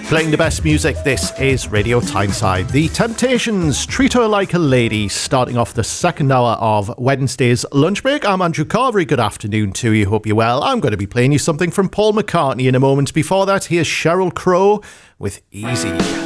Playing the best music, this is Radio Tyneside. The Temptations, Treat Her Like a Lady, starting off the second hour of Wednesday's lunch break. I'm Andrew Carvery. Good afternoon to you. Hope you're well. I'm going to be playing you something from Paul McCartney in a moment. Before that, here's Sheryl Crow with Easy.